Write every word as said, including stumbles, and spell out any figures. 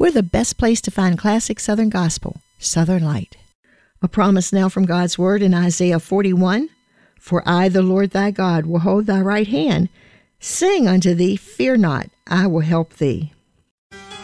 We're the best place to find classic Southern gospel, Southern Light. A promise now from God's Word in Isaiah forty-one. For I, the Lord thy God, will hold thy right hand. Sing unto thee, fear not, I will help thee.